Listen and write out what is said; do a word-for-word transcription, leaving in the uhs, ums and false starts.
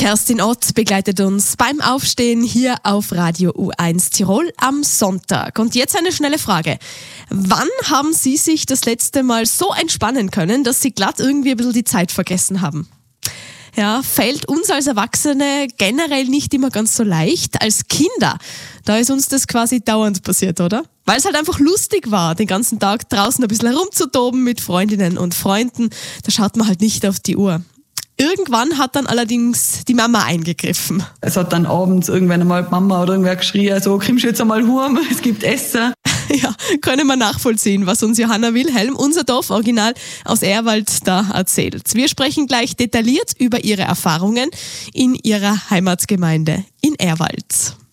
Kerstin Ott begleitet uns beim Aufstehen hier auf Radio U eins Tirol am Sonntag. Und jetzt eine schnelle Frage. Wann haben Sie sich das letzte Mal so entspannen können, dass Sie glatt irgendwie ein bisschen die Zeit vergessen haben? Ja, fällt uns als Erwachsene generell nicht immer ganz so leicht. Als Kinder, da ist uns das quasi dauernd passiert, oder? Weil es halt einfach lustig war, den ganzen Tag draußen ein bisschen herumzutoben mit Freundinnen und Freunden. Da schaut man halt nicht auf die Uhr. Irgendwann hat dann allerdings die Mama eingegriffen. Es hat dann abends irgendwann einmal die Mama oder irgendwer geschrien, so, kommst du jetzt einmal heim, es gibt Essen. Ja, können wir nachvollziehen, was uns Johanna Wilhelm, unser Dorforiginal aus Ehrwald, da erzählt. Wir sprechen gleich detailliert über ihre Erfahrungen in ihrer Heimatgemeinde in Ehrwald.